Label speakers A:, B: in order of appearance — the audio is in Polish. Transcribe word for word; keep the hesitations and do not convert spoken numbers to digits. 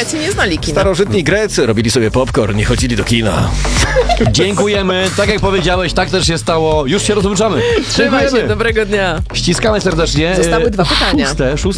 A: Piraci nie znali kina.
B: Starożytni Grecy robili sobie popcorn, nie chodzili do kina.
C: Dziękujemy. Tak jak powiedziałeś, tak też się stało. Już się rozłączamy.
A: Trzymaj się, dobrego dnia.
C: Ściskamy serdecznie.
A: Zostały dwa pytania.
C: Szóste, szóste